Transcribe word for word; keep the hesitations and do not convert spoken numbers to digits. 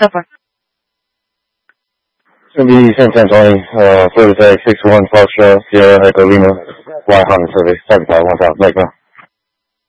so far. It's going to be San Antonio, uh, Florida Tech, six one Foxtrot, Sierra Echo Lima, Y Honda Survey, seven five one thousand, Lake now.